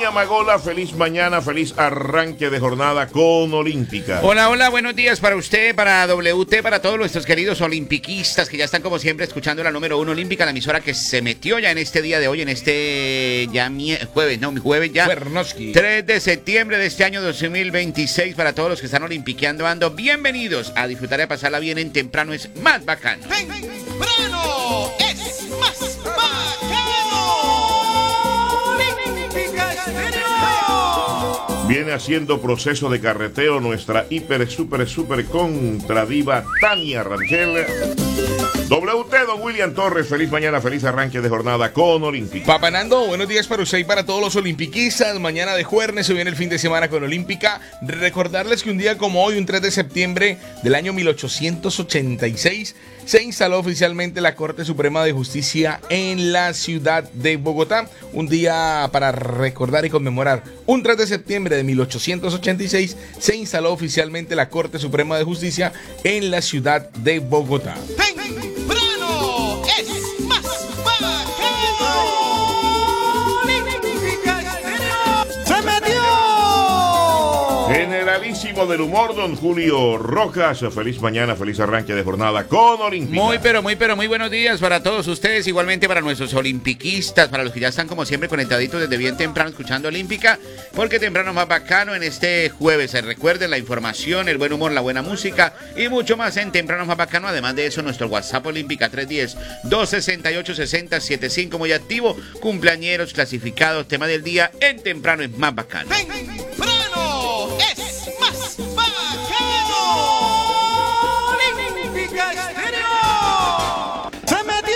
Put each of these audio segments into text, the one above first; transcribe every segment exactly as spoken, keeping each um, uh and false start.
Doña Magola, feliz mañana, feliz arranque de jornada con Olímpica. Hola, hola, buenos días para usted, para W T, para todos nuestros queridos olimpiquistas que ya están como siempre escuchando la número uno Olímpica, la emisora que se metió ya en este día de hoy, en este ya mi, jueves, no, mi jueves ya, Bernoski. tres de septiembre de este año dos mil veintiséis. Para todos los que están olimpiqueando ando, bienvenidos a disfrutar y a pasarla bien en Temprano es Más Bacano. Temprano es más bacano. Viene haciendo proceso de carreteo nuestra hiper, super, super contradiva Tania Rangel. W T, don William Torres, feliz mañana, feliz arranque de jornada con Olímpica. Papanando, buenos días para usted y para todos los olimpiquistas. Mañana de jueves se viene el fin de semana con Olímpica. Recordarles que un día como hoy, un tres de septiembre del año mil ochocientos ochenta y seis, se instaló oficialmente la Corte Suprema de Justicia en la ciudad de Bogotá. Un día para recordar y conmemorar. Un tres de septiembre de mil ochocientos ochenta y seis se instaló oficialmente la Corte Suprema de Justicia en la ciudad de Bogotá. Temprano es más bacano. ¡Se metió! Generalísimo del humor, don Julio Rojas, feliz mañana, feliz arranque de jornada con Olímpica. Muy, pero muy, pero muy buenos días para todos ustedes, igualmente para nuestros olimpiquistas, para los que ya están como siempre conectaditos desde bien temprano escuchando Olímpica, porque temprano más bacano en este jueves. Recuerden la información, el buen humor, la buena música y mucho más en Temprano más bacano. Además de eso, nuestro WhatsApp Olímpica tres uno cero, dos seis ocho, seis cero siete cinco muy activo, cumpleañeros, clasificados, tema del día en Temprano es más bacano. Temprano es más bacano. Olímpica Estéreo. ¡Se metió!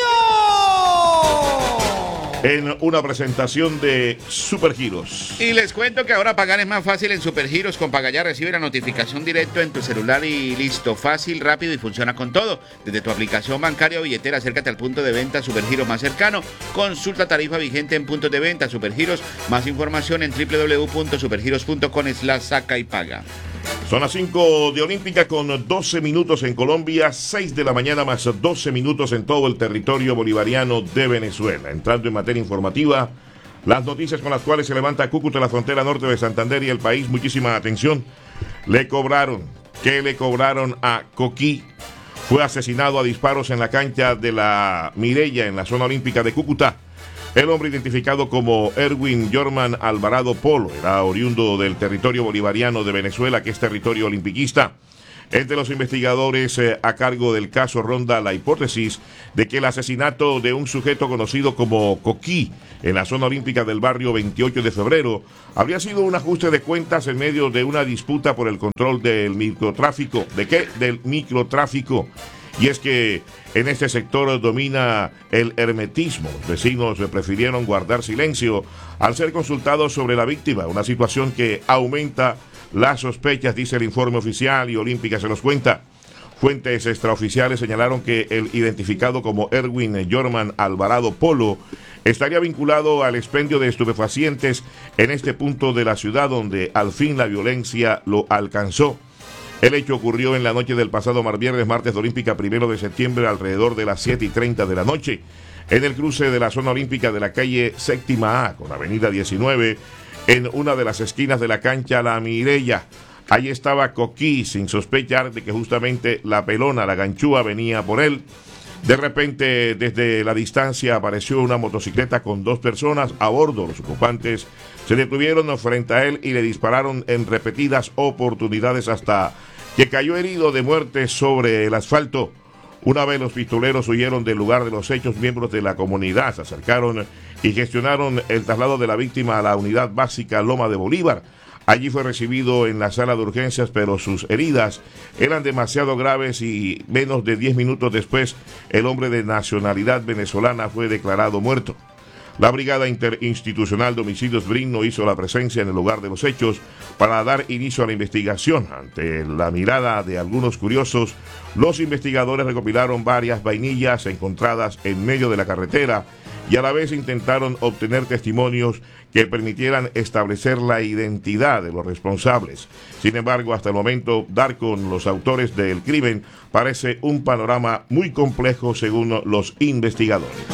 En una presentación de Supergiros. Y les cuento que ahora pagar es más fácil en Supergiros. Con Pagaya recibe la notificación directo en tu celular y listo, fácil, rápido y funciona con todo. Desde tu aplicación bancaria o billetera, acércate al punto de venta Supergiros más cercano. Consulta tarifa vigente en puntos de venta Supergiros. Más información en w w w punto supergiros punto com slash saca y paga. Son las cinco de Olímpica con doce minutos en Colombia, seis de la mañana más doce minutos en todo el territorio bolivariano de Venezuela. Entrando en materia informativa, las noticias con las cuales se levanta Cúcuta, la frontera norte de Santander y el país. Muchísima atención. Le cobraron, ¿qué le cobraron a Coquí? Fue asesinado a disparos en la cancha de la Mireya en la zona olímpica de Cúcuta. El hombre, identificado como Erwin Jorman Alvarado Polo, era oriundo del territorio bolivariano de Venezuela, que es territorio olimpiquista. Entre los investigadores eh, a cargo del caso ronda la hipótesis de que el asesinato de un sujeto conocido como Coquí en la zona olímpica del barrio veintiocho de febrero habría sido un ajuste de cuentas en medio de una disputa por el control del microtráfico. ¿De qué? Del microtráfico. Y es que en este sector domina el hermetismo. Los vecinos prefirieron guardar silencio al ser consultados sobre la víctima, una situación que aumenta las sospechas, dice el informe oficial, y Olímpica se los cuenta. Fuentes extraoficiales señalaron que el identificado como Erwin Jorman Alvarado Polo estaría vinculado al expendio de estupefacientes en este punto de la ciudad donde al fin la violencia lo alcanzó. El hecho ocurrió en la noche del pasado viernes, martes de Olímpica, primero de septiembre, alrededor de las siete y treinta de la noche, en el cruce de la zona olímpica de la calle Séptima A con avenida diecinueve, en una de las esquinas de la cancha La Mireya. Allí estaba Coquí, sin sospechar de que justamente la pelona, la ganchúa, venía por él. De repente, desde la distancia, apareció una motocicleta con dos personas a bordo. Los ocupantes se detuvieron frente a él y le dispararon en repetidas oportunidades hasta que cayó herido de muerte sobre el asfalto. Una vez los pistoleros huyeron del lugar de los hechos, miembros de la comunidad se acercaron y gestionaron el traslado de la víctima a la unidad básica Loma de Bolívar. Allí fue recibido en la sala de urgencias, pero sus heridas eran demasiado graves y menos de diez minutos después el hombre de nacionalidad venezolana fue declarado muerto. La Brigada Interinstitucional de Homicidios B R I N no hizo la presencia en el lugar de los hechos para dar inicio a la investigación. Ante la mirada de algunos curiosos, los investigadores recopilaron varias vainillas encontradas en medio de la carretera y a la vez intentaron obtener testimonios que permitieran establecer la identidad de los responsables. Sin embargo, hasta el momento, dar con los autores del crimen parece un panorama muy complejo según los investigadores.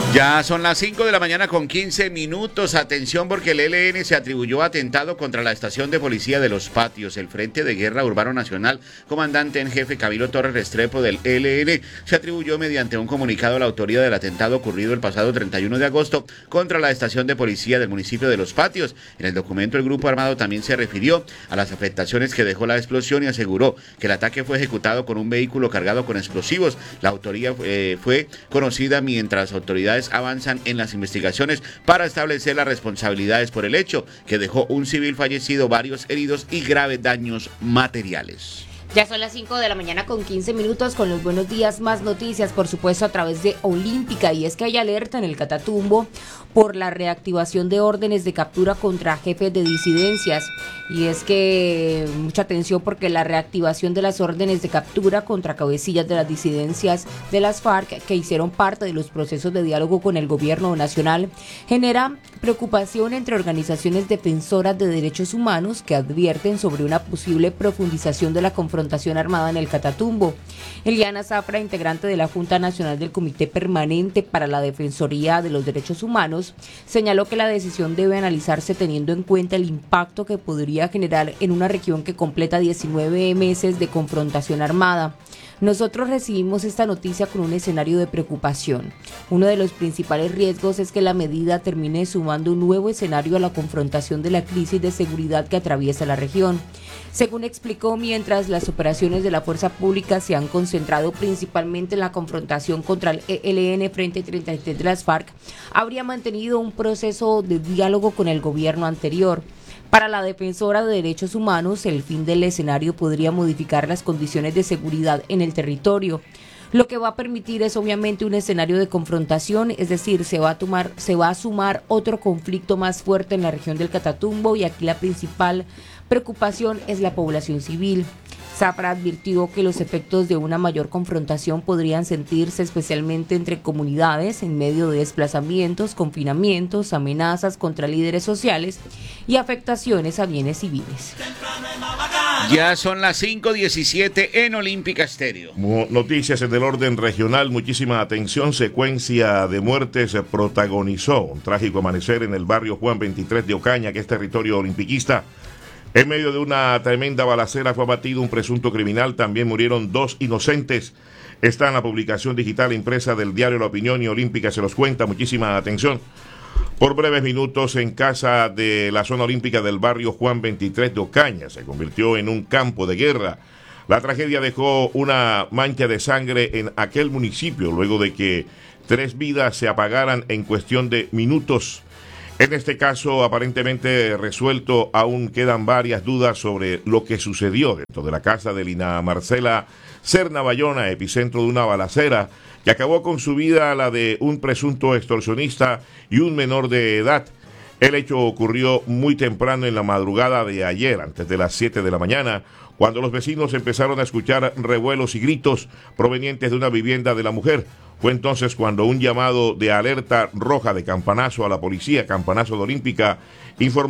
Ya son las cinco de la mañana con quince minutos. Atención porque el E L N se atribuyó atentado contra la estación de policía de Los Patios. El Frente de Guerra Urbano Nacional, comandante en jefe Camilo Torres Restrepo del E L N, se atribuyó mediante un comunicado la autoría del atentado ocurrido el pasado treinta y uno de agosto contra la estación de policía del municipio de Los Patios. En el documento el grupo armado también se refirió a las afectaciones que dejó la explosión y aseguró que el ataque fue ejecutado con un vehículo cargado con explosivos. La autoría eh, fue conocida mientras autoridades avanzan en las investigaciones para establecer las responsabilidades por el hecho, que dejó un civil fallecido, varios heridos y graves daños materiales. Ya son las cinco de la mañana con quince minutos con los buenos días, más noticias, por supuesto, a través de Olímpica. Y es que hay alerta en el Catatumbo por la reactivación de órdenes de captura contra jefes de disidencias. Y es que mucha atención porque la reactivación de las órdenes de captura contra cabecillas de las disidencias de las FARC que hicieron parte de los procesos de diálogo con el gobierno nacional genera preocupación entre organizaciones defensoras de derechos humanos que advierten sobre una posible profundización de la confrontación armada en el Catatumbo. Eliana Zafra, integrante de la Junta Nacional del Comité Permanente para la Defensoría de los Derechos Humanos, señaló que la decisión debe analizarse teniendo en cuenta el impacto que podría generar en una región que completa diecinueve meses de confrontación armada. Nosotros recibimos esta noticia con un escenario de preocupación. Uno de los principales riesgos es que la medida termine sumando un nuevo escenario a la confrontación de la crisis de seguridad que atraviesa la región. Según explicó, mientras las operaciones de la fuerza pública se han concentrado principalmente en la confrontación contra el E L N Frente treinta y tres de las FARC, habría mantenido un proceso de diálogo con el gobierno anterior. Para la defensora de derechos humanos, el fin del escenario podría modificar las condiciones de seguridad en el territorio. Lo que va a permitir es obviamente un escenario de confrontación, es decir, se va a tomar, se va a sumar otro conflicto más fuerte en la región del Catatumbo, y aquí la principal preocupación es la población civil. Zafra advirtió que los efectos de una mayor confrontación podrían sentirse especialmente entre comunidades en medio de desplazamientos, confinamientos, amenazas contra líderes sociales y afectaciones a bienes civiles. Ya son las cinco diecisiete en Olímpica Estéreo. Noticias en el orden regional, muchísima atención. Secuencia de muertes protagonizó un trágico amanecer en el barrio Juan veintitrés de Ocaña, que es territorio olimpiquista. En medio de una tremenda balacera fue abatido un presunto criminal, también murieron dos inocentes. Está en la publicación digital impresa del diario La Opinión y Olímpica se los cuenta, muchísima atención. Por breves minutos en casa de la zona olímpica del barrio Juan veintitrés de Ocaña se convirtió en un campo de guerra. La tragedia dejó una mancha de sangre en aquel municipio luego de que tres vidas se apagaran en cuestión de minutos. En este caso, aparentemente resuelto, aún quedan varias dudas sobre lo que sucedió dentro de la casa de Lina Marcela Serna Bayona, epicentro de una balacera que acabó con su vida, la de un presunto extorsionista y un menor de edad. El hecho ocurrió muy temprano en la madrugada de ayer, antes de las siete de la mañana, cuando los vecinos empezaron a escuchar revuelos y gritos provenientes de una vivienda de la mujer. Fue entonces cuando un llamado de alerta roja de campanazo a la policía, campanazo de Olímpica, informó